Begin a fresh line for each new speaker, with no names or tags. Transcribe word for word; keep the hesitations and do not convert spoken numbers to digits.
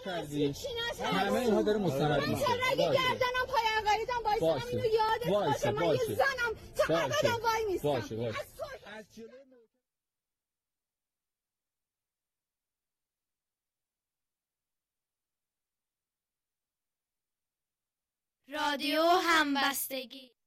کردی همه اینها داره مستند میشه.
من رگ گردنم پای عقایدم وایسادم اینو یادت باشه من یه زنم تقریبا وای میستم.
باشه باشه. از جلوی
رادیو همبستگی